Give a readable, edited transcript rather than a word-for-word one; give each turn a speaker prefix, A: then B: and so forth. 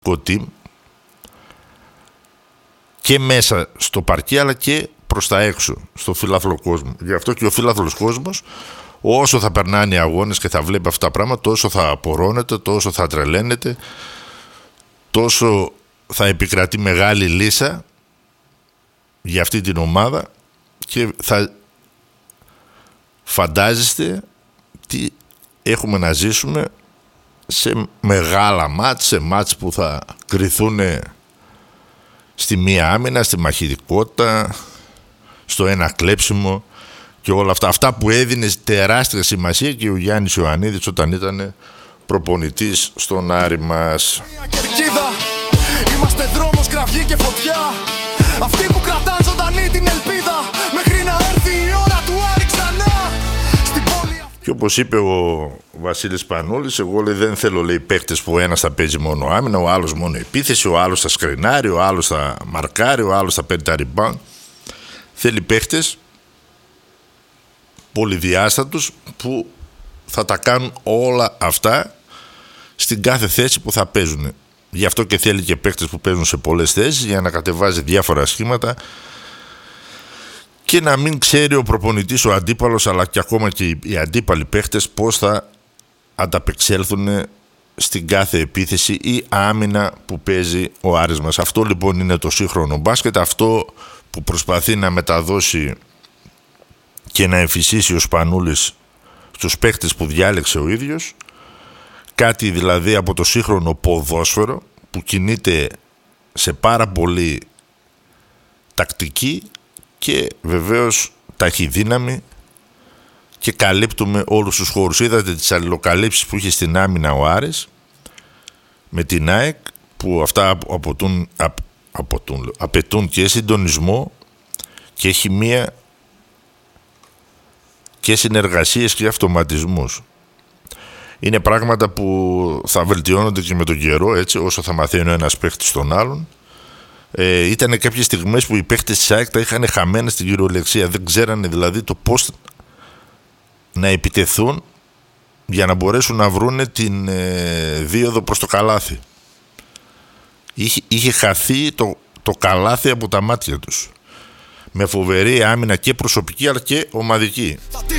A: team και μέσα στο παρκέ αλλά και προς τα έξω, στο φύλαθλο κόσμο. Γι' αυτό και ο φύλαθλος κόσμος, όσο θα περνάνε οι αγώνες και θα βλέπει αυτά τα πράγματα, τόσο θα απορρώνεται, τόσο θα τρελαίνεται, τόσο θα επικρατεί μεγάλη λύσα για αυτή την ομάδα και θα φαντάζεστε τι έχουμε να ζήσουμε σε μεγάλα μάτς, σε μάτς που θα κριθούν στη μία άμυνα, στη μαχητικότητα, στο ένα κλέψιμο και όλα αυτά. Αυτά που έδινε τεράστια σημασία και ο Γιάννης Ιωαννίδης όταν ήταν προπονητής στον Άρη μας. Είμαστε δρόμος, κραυγή και φωτιά. Αυτοί που κρατάνε ζωντανή την ελπίδα μέχρι να έρθει η ώρα του Άρη ξανά στην πόλη. Και όπως είπε ο Βασίλης Πανούλης, εγώ λέει, δεν θέλω λέει παίκτες που ο ένας θα παίζει μόνο άμυνα, ο άλλος μόνο επίθεση, ο άλλος θα σκρινάρει, ο άλλος θα μαρκάρει, ο άλλος θα παίρνει τα rebound. Θέλει παίκτες πολυδιάστατους που θα τα κάνουν όλα αυτά στην κάθε θέση που θα παίζουν. Γι' αυτό και θέλει και παίκτες που παίζουν σε πολλές θέσεις για να κατεβάζει διάφορα σχήματα και να μην ξέρει ο προπονητής, ο αντίπαλος, αλλά και ακόμα και οι αντίπαλοι παίκτες πώς θα ανταπεξέλθουν στην κάθε επίθεση ή άμυνα που παίζει ο Άρης μας. Αυτό λοιπόν είναι το σύγχρονο μπάσκετ, αυτό που προσπαθεί να μεταδώσει και να εμφυσίσει ο Σπανούλης στους παίκτες που διάλεξε ο ίδιος, κάτι δηλαδή από το σύγχρονο ποδόσφαιρο που κινείται σε πάρα πολύ τακτική και βεβαίως ταχυδύναμη και καλύπτουμε όλους τους χώρους. Είδατε τις αλληλοκαλύψεις που είχε στην άμυνα ο Άρης με την ΑΕΚ, που αυτά απαιτούν και συντονισμό και χημεία και συνεργασίες και αυτοματισμούς. Είναι πράγματα που θα βελτιώνονται και με τον καιρό, έτσι, όσο θα μαθαίνει ο ένας παίχτης τον άλλον. Ήταν κάποιες στιγμές που οι παίχτες της ΑΕΚ τα είχαν χαμένα στην κυριολεξία. Δεν ξέρανε δηλαδή το πώς να επιτεθούν για να μπορέσουν να βρούνε την δίωδο προς το καλάθι. Είχε χαθεί το καλάθι από τα μάτια τους. Με φοβερή άμυνα και προσωπική αλλά και ομαδική.